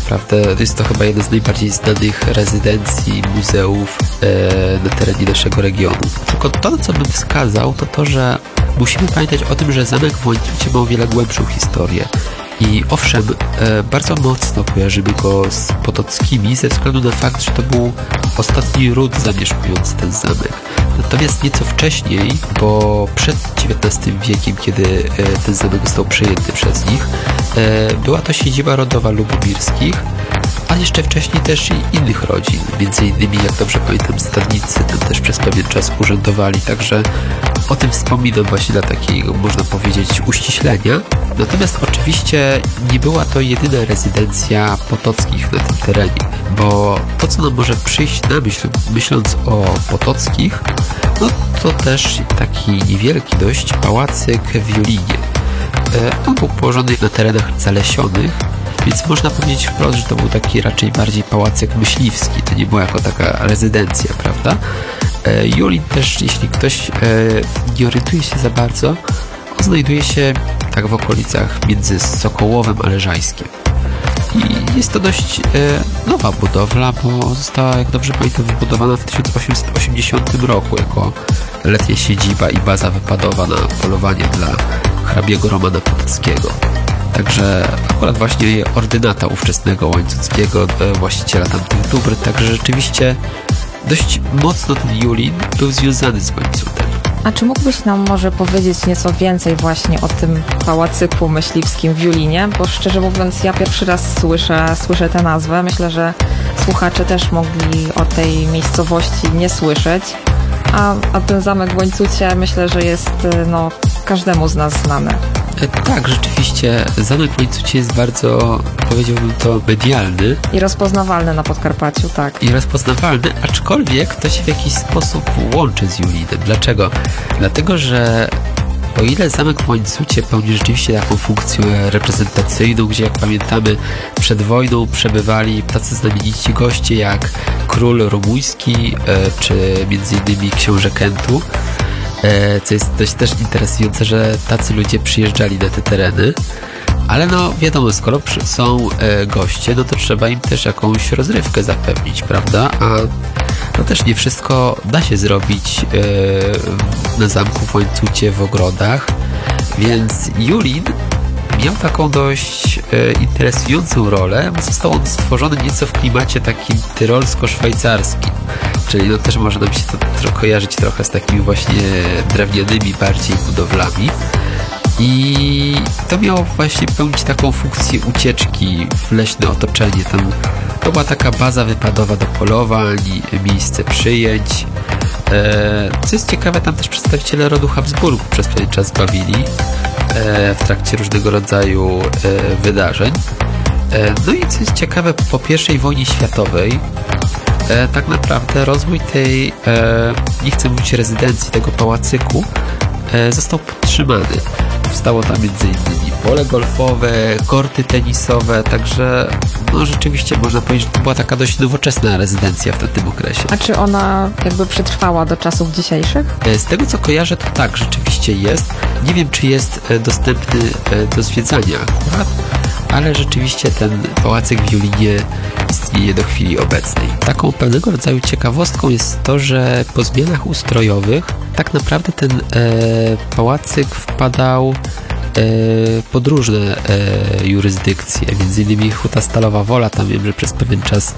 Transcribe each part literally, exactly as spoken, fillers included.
naprawdę jest to chyba jedna z najbardziej znanych rezydencji, muzeów e, na terenie naszego regionu. Tylko to, co bym wskazał, to to, że musimy pamiętać o tym, że zamek w Łańcucie ma o wiele głębszą historię. I owszem, e, bardzo mocno kojarzymy go z Potockimi ze względu na fakt, że to był ostatni ród zamieszkujący ten zamek. Natomiast nieco wcześniej, bo przed dziewiętnastym wiekiem, kiedy e, ten zamek został przejęty przez nich, e, była to siedziba rodowa Lubomirskich, a jeszcze wcześniej też i innych rodzin. Między innymi, jak dobrze pamiętam, stadnicy tam też przez pewien czas urzędowali, także o tym wspominam właśnie dla takiego, można powiedzieć, uściślenia. Natomiast oczywiście nie była to jedyna rezydencja Potockich na tym terenie, bo to, co nam może przyjść na myśl, myśląc o Potockich, no to też taki niewielki dość pałacyk w Julinie. On był położony na terenach zalesionych, więc można powiedzieć wprost, że to był taki raczej bardziej pałacyk myśliwski, to nie była jako taka rezydencja, prawda? Julin też, jeśli ktoś nie orientuje się za bardzo, on znajduje się tak w okolicach między Sokołowem a Leżajskiem. I jest to dość e, nowa budowla, bo została, jak dobrze pamiętam, wybudowana w tysiąc osiemset osiemdziesiątym roku jako letnia siedziba i baza wypadowa na polowanie dla hrabiego Romana Potockiego. Także akurat właśnie ordynata ówczesnego Łańcuckiego, e, właściciela tamtych dóbr, także rzeczywiście dość mocno ten Julin był związany z Łańcutem. A czy mógłbyś nam może powiedzieć nieco więcej właśnie o tym pałacyku myśliwskim w Julinie? Bo szczerze mówiąc, ja pierwszy raz słyszę, słyszę tę nazwę. Myślę, że słuchacze też mogli o tej miejscowości nie słyszeć. A, a ten zamek w Łańcucie myślę, że jest no, każdemu z nas znany. Tak, rzeczywiście zamek w Łańcucie jest bardzo, powiedziałbym to, medialny. I rozpoznawalny na Podkarpaciu, tak. I rozpoznawalny, aczkolwiek to się w jakiś sposób łączy z Julinem. Dlaczego? Dlatego, że o ile zamek w Łańcucie pełni rzeczywiście taką funkcję reprezentacyjną, gdzie jak pamiętamy przed wojną przebywali tacy znamienici goście jak król rumuński, czy między innymi książę Kentu, co jest dość też interesujące, że tacy ludzie przyjeżdżali na te tereny, ale no wiadomo, skoro są goście, no to trzeba im też jakąś rozrywkę zapewnić, prawda? A no też nie wszystko da się zrobić na zamku w Łańcucie, w ogrodach, więc Julin miał taką dość e, interesującą rolę, bo został on stworzony nieco w klimacie takim tyrolsko-szwajcarskim, czyli no też może nam się to tro- kojarzyć trochę z takimi właśnie drewnianymi bardziej budowlami. I to miało właśnie pełnić taką funkcję ucieczki w leśne otoczenie. Tam to była taka baza wypadowa do polowań, miejsce przyjęć. E, co jest ciekawe, tam też przedstawiciele rodu Habsburgów przez pewien czas bawili e, w trakcie różnego rodzaju e, wydarzeń. E, no i co jest ciekawe, po pierwszej wojnie światowej e, tak naprawdę rozwój tej, e, nie chcę mówić rezydencji, tego pałacyku e, został podtrzymany. Powstało tam między innymi pole golfowe, korty tenisowe, także no rzeczywiście można powiedzieć, że to była taka dość nowoczesna rezydencja w tym okresie. A czy ona jakby przetrwała do czasów dzisiejszych? Z tego co kojarzę, to tak, rzeczywiście jest. Nie wiem, czy jest dostępny do zwiedzania akurat, ale rzeczywiście ten pałacyk w Julinie istnieje do chwili obecnej. Taką pewnego rodzaju ciekawostką jest to, że po zmianach ustrojowych tak naprawdę ten e, pałacyk wpadał e, pod różne e, jurysdykcje. Między innymi Huta Stalowa Wola, tam wiem, że przez pewien czas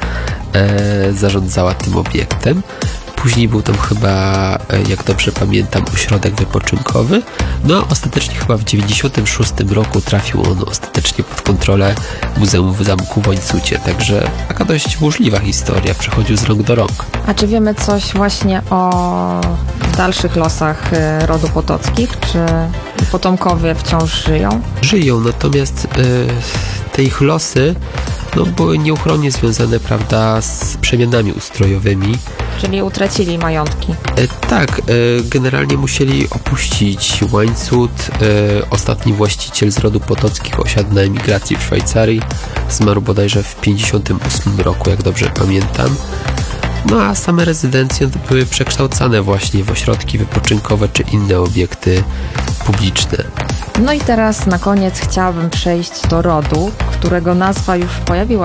e, zarządzała tym obiektem. Później był tam chyba, jak dobrze pamiętam, ośrodek wypoczynkowy. No, ostatecznie chyba w dziewięćdziesiątym szóstym roku trafił on ostatecznie pod kontrolę Muzeum w Zamku w Łańcucie. Także taka dość burzliwa historia, przechodził z rąk do rąk. A czy wiemy coś właśnie o dalszych losach rodu Potockich? Czy potomkowie wciąż żyją? Żyją, natomiast y, te ich losy no, były nieuchronnie związane, prawda, z przemianami ustrojowymi. Czyli utracili majątki. E, tak, e, generalnie musieli opuścić Łańcut. E, ostatni właściciel z rodu Potockich osiadł na emigracji w Szwajcarii. Zmarł bodajże w pięćdziesiątym ósmym roku, jak dobrze pamiętam. No a same rezydencje były przekształcane właśnie w ośrodki wypoczynkowe czy inne obiekty publiczne. No i teraz na koniec chciałabym przejść do rodu, którego nazwa już pojawiła